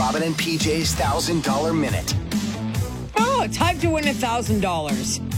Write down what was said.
Robin and PJ's $1,000 Minute. Oh, time to win $1,000.